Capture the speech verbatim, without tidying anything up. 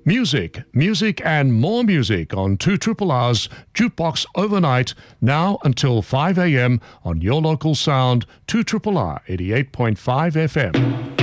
Music, music and more music on two R R R's Jukebox Overnight, now until five a m on your local sound, two R R R eighty-eight point five F M.